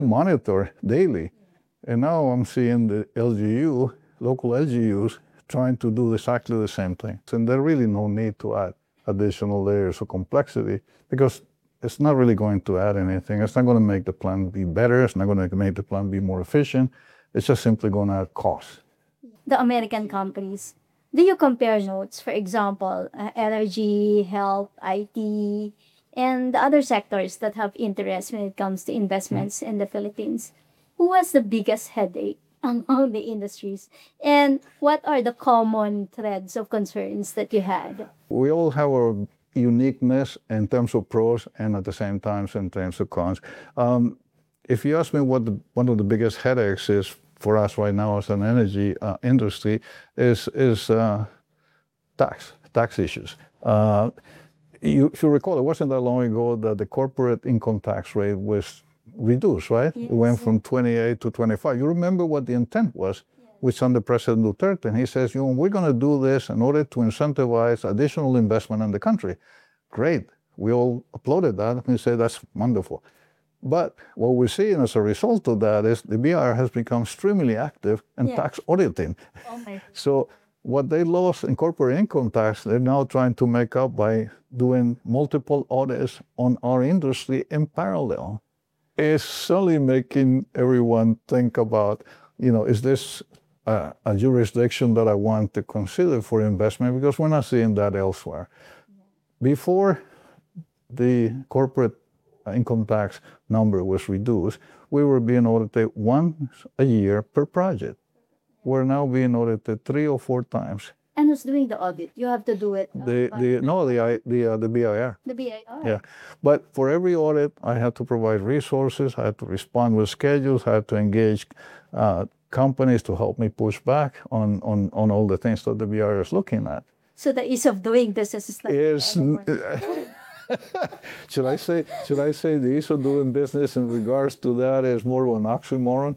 monitor daily. And now I'm seeing the LGU, local LGUs, trying to do exactly the same thing. And there's really no need to add additional layers of complexity because it's not really going to add anything. It's not going to make the plant be better. It's not going to make the plant be more efficient. It's just simply going to add cost. The American companies, do you compare notes, for example, energy, health, IT, and the other sectors that have interest when it comes to investments in the Philippines? Who has the biggest headache among the industries? And what are the common threads of concerns that you had? We all have our uniqueness in terms of pros and at the same time in terms of cons. If you ask me what one of the biggest headaches is for us right now as an energy industry is tax issues. If you recall, it wasn't that long ago that the corporate income tax rate was reduced, right? Yes. It went from 28 to 25. You remember what the intent was, which under President Duterte, and he says, we're going to do this in order to incentivize additional investment in the country. Great. We all applauded that and said, that's wonderful. But what we're seeing as a result of that is the BIR has become extremely active in tax auditing. Oh my. So what they lost in corporate income tax, they're now trying to make up by doing multiple audits on our industry in parallel. It's certainly making everyone think about, is this a jurisdiction that I want to consider for investment? Because we're not seeing that elsewhere. Before the corporate income tax number was reduced, we were being audited once a year per project. We're now being audited 3 or 4 times. And who's doing the audit? You have to do it. The BIR. The BIR. Yeah, but for every audit, I had to provide resources. I had to respond with schedules. I had to engage companies to help me push back on all the things that the BIR is looking at. So the ease of doing business is like Should I say the ease of doing business in regards to that is more of an oxymoron?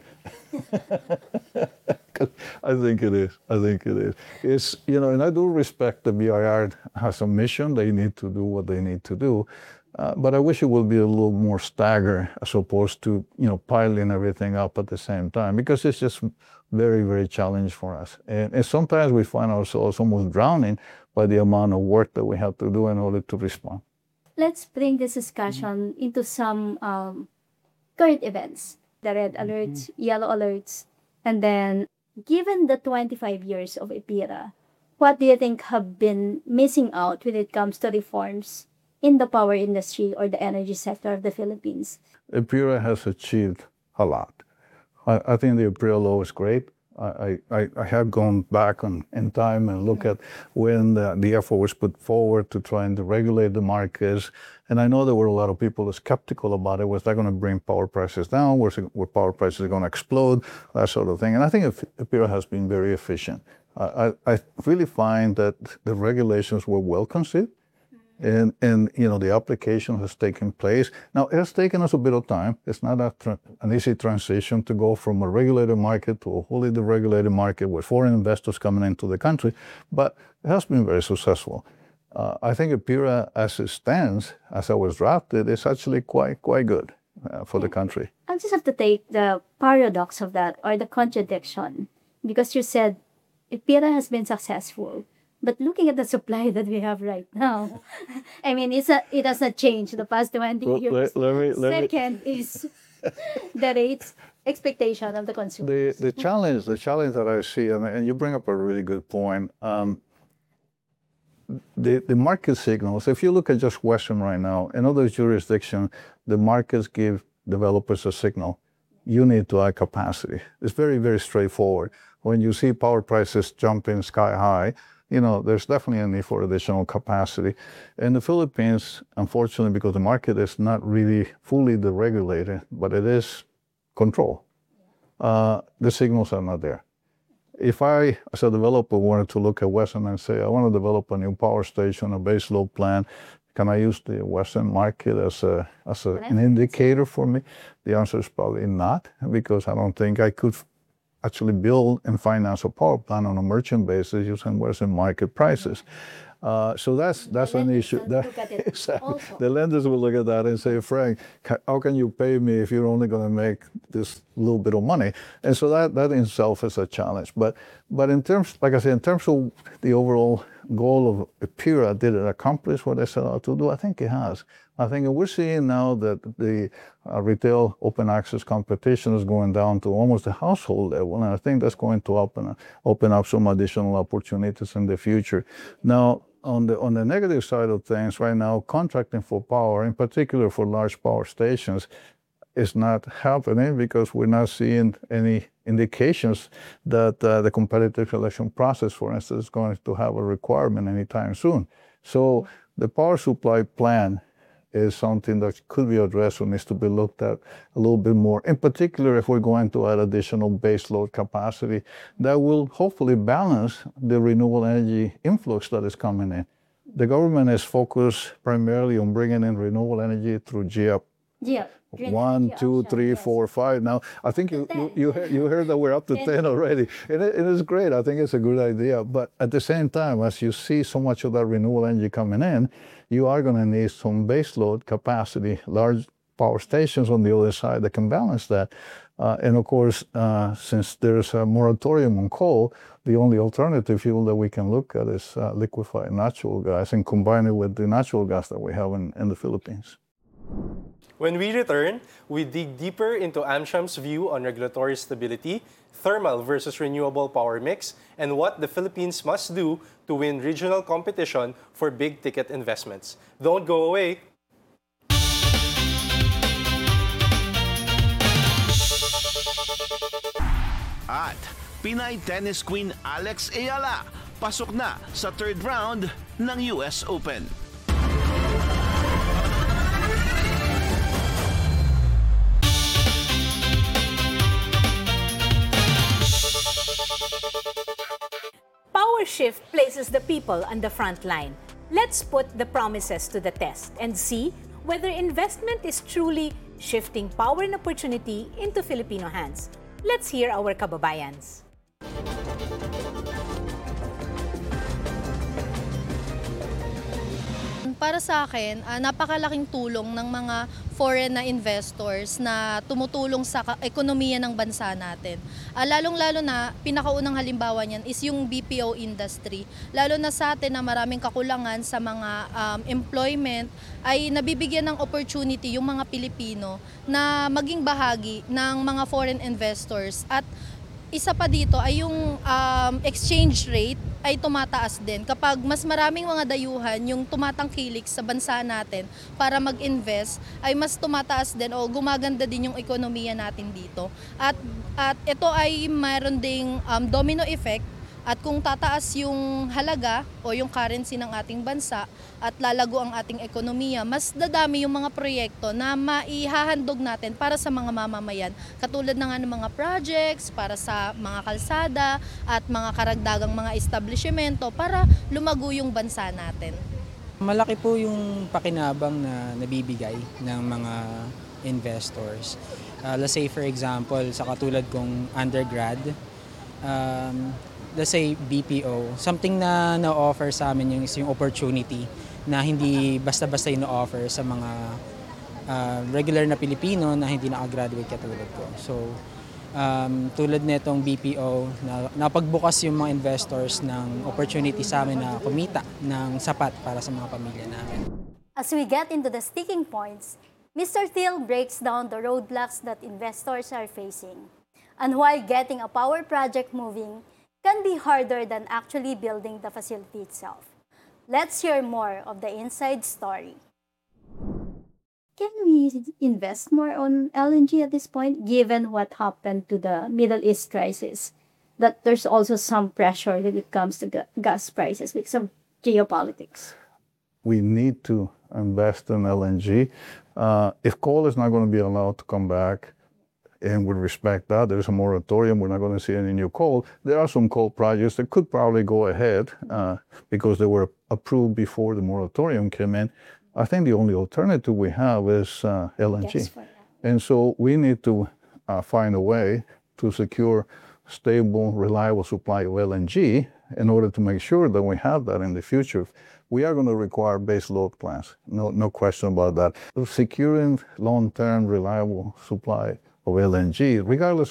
I think it is. It's, and I do respect the BIR has a mission. They need to do what they need to do. But I wish it would be a little more staggered as opposed to, piling everything up at the same time, because it's just very, very challenging for us. And sometimes we find ourselves almost drowning by the amount of work that we have to do in order to respond. Let's bring this discussion into some current events, the red alerts, yellow alerts, and then given the 25 years of EPIRA, what do you think have been missing out when it comes to reforms in the power industry or the energy sector of the Philippines? EPIRA has achieved a lot. I think the EPIRA law is great. I have gone back in time and look at when the effort was put forward to trying to regulate the markets. And I know there were a lot of people skeptical about it. Was that going to bring power prices down? Were power prices going to explode? That sort of thing. And I think EPIRA has been very efficient. I really find that the regulations were well considered. And the application has taken place. Now, it has taken us a bit of time. It's not an easy transition to go from a regulated market to a wholly deregulated market with foreign investors coming into the country, but it has been very successful. I think EPIRA, as it stands, as I was drafted, is actually quite good for the country. I just have to take the paradox of that, or the contradiction, because you said EPIRA has been successful. But looking at the supply that we have right now, I mean, it has not changed the past 20 years. Second is the rates expectation of the consumer. The challenge that I see, and you bring up a really good point, the market signals, if you look at just Western right now, in other jurisdictions, the markets give developers a signal. You need to add capacity. It's very, very straightforward. When you see power prices jumping sky high, there's definitely a need for additional capacity. In the Philippines, unfortunately, because the market is not really fully deregulated, but it is controlled, the signals are not there. If I, as a developer, wanted to look at Western and say, I want to develop a new power station, a base load plant, can I use the Western market as an indicator for me? The answer is probably not, because I don't think I could actually build and finance a power plant on a merchant basis using Western market prices. So that's an lenders issue. will That, look at it exactly. also. The lenders will look at that and say, Frank, how can you pay me if you're only going to make this little bit of money? And so that in itself is a challenge. But in terms, like I said, in terms of the overall goal of EPIRA, did it accomplish what they set out to do? I think it has. I think we're seeing now that the retail open access competition is going down to almost the household level, and I think that's going to open up some additional opportunities in the future. Now, on the negative side of things, right now, contracting for power, in particular for large power stations, is not happening because we're not seeing any indications that the competitive selection process, for instance, is going to have a requirement anytime soon. So the power supply plan is something that could be addressed or needs to be looked at a little bit more. In particular, if we're going to add additional base load capacity, that will hopefully balance the renewable energy influx that is coming in. The government is focused primarily on bringing in renewable energy through GIAP. Yeah. 1, 2, 3, 4, 5. Now, I think you heard that we're up to 10 already. It is great. I think it's a good idea. But at the same time, as you see so much of that renewable energy coming in, you are going to need some baseload capacity, large power stations on the other side that can balance that. And of course, since there's a moratorium on coal, the only alternative fuel that we can look at is liquefied natural gas and combine it with the natural gas that we have in the Philippines. When we return, we dig deeper into AmSham's view on regulatory stability, thermal versus renewable power mix, and what the Philippines must do to win regional competition for big-ticket investments. Don't go away. At Pinay tennis queen Alex Ayala pasok na sa third round ng US Open. PowerShift places the people on the front line. Let's put the promises to the test and see whether investment is truly shifting power and opportunity into Filipino hands. Let's hear our kababayans. Para sa akin, napakalaking tulong ng mga foreign na investors na tumutulong sa ekonomiya ng bansa natin. Lalong-lalo na, pinakaunang halimbawa niyan is yung BPO industry. Lalo na sa atin na maraming kakulangan sa mga employment, ay nabibigyan ng opportunity yung mga Pilipino na maging bahagi ng mga foreign investors. At isa pa dito ay yung exchange rate ay tumataas din. Kapag mas maraming mga dayuhan yung tumatangkilik sa bansa natin para mag-invest, ay mas tumataas din o gumaganda din yung ekonomiya natin dito. At ito ay mayroon ding domino effect. At kung tataas yung halaga o yung currency ng ating bansa at lalago ang ating ekonomiya, mas dadami yung mga proyekto na maihahandog natin para sa mga mamamayan. Katulad na nga ng mga projects para sa mga kalsada at mga karagdagang mga establishmento para lumago yung bansa natin. Malaki po yung pakinabang na nabibigay ng mga investors. Let's say for example, sa katulad kong undergrad, let's say BPO, something na na-offer sa amin yung opportunity na hindi basta-basta yung na-offer sa mga regular na Pilipino na hindi nakagraduate katulad ko. So, tulad nitong BPO, napagbukas yung mga investors ng opportunity sa amin na kumita ng sapat para sa mga pamilya namin. As we get into the sticking points, Mr. Thiel breaks down the roadblocks that investors are facing and why getting a power project moving can be harder than actually building the facility itself. Let's hear more of the inside story. Can we invest more on LNG at this point, given what happened to the Middle East crisis? That there's also some pressure when it comes to gas prices because of geopolitics. We need to invest in LNG. If coal is not going to be allowed to come back, and with respect that, there's a moratorium, we're not going to see any new coal. There are some coal projects that could probably go ahead because they were approved before the moratorium came in. I think the only alternative we have is LNG. And so we need to find a way to secure stable, reliable supply of LNG. in order to make sure that we have that in the future, we are going to require base load plants. No question about that. Securing long-term reliable supply of LNG, regardless